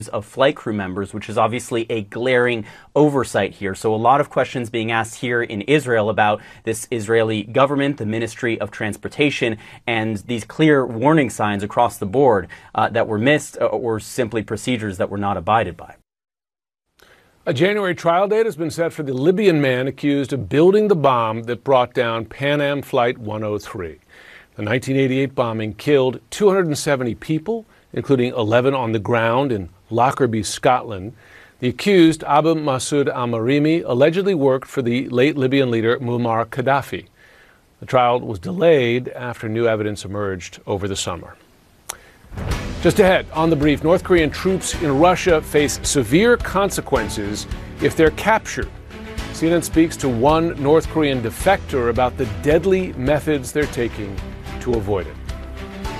of flight crew members, which is obviously a glaring oversight here. So a lot of questions being asked here in Israel about this Israeli government, the Ministry of Transportation, and these clear warning signs across the board that were missed or simply procedures that were not abided by. A January trial date has been set for the Libyan man accused of building the bomb that brought down Pan Am Flight 103. The 1988 bombing killed 270 people, including 11 on the ground in Lockerbie, Scotland. The accused, Abu Masoud al-Marimi, allegedly worked for the late Libyan leader Muammar Gaddafi. The trial was delayed after new evidence emerged over the summer. Just ahead, on The Brief, North Korean troops in Russia face severe consequences if they're captured. CNN speaks to one North Korean defector about the deadly methods they're taking to avoid it.